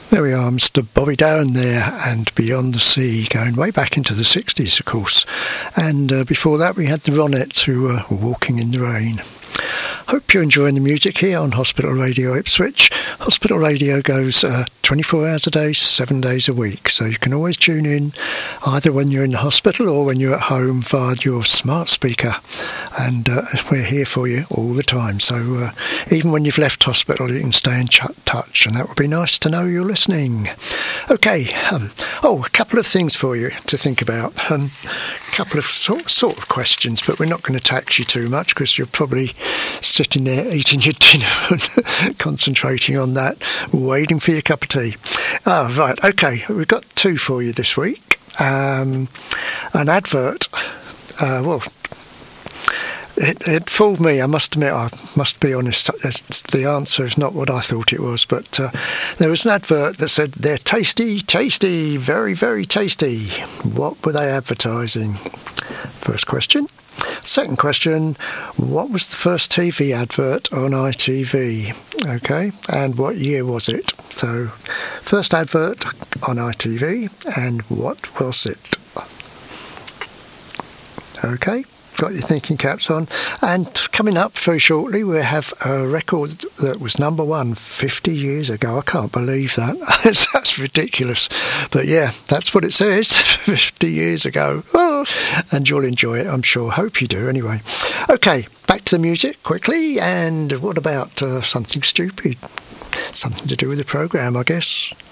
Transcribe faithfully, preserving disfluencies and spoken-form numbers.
There we are, Mister Bobby Darin there, and Beyond the Sea, going way back into the sixties, of course. And uh, before that, we had the Ronettes, who were Walking in the Rain. Hope you're enjoying the music here on Hospital Radio Ipswich. Hospital Radio goes uh, twenty-four hours a day, seven days a week, so you can always tune in either when you're in the hospital or when you're at home via your smart speaker. And uh, we're here for you all the time, so uh, even when you've left hospital you can stay in ch- touch, and that would be nice to know you're listening. Okay, um, oh, a couple of things for you to think about. Um, a couple of sort, sort of questions, but we're not going to tax you too much because you're probably sitting there eating your dinner and concentrating on that, waiting for your cup of tea. Oh, right, okay, we've got two for you this week. Um, an advert, uh, well, it, it fooled me, I must admit, I must be honest, the answer is not what I thought it was, but uh, there was an advert that said, they're tasty, tasty, very, very tasty. What were they advertising? First question. Second question, what was the first T V advert on I T V? Okay, and what year was it? So, first advert on I T V, and what was it? Okay, got your thinking caps on. And coming up very shortly, we have a record that was number one fifty years ago. I can't believe that. That's ridiculous. But yeah, that's what it says, fifty years ago. Oh, and you'll enjoy it, I'm sure. Hope you do, anyway. Okay, back to the music quickly. And what about uh, something stupid? Something to do with the programme, I guess.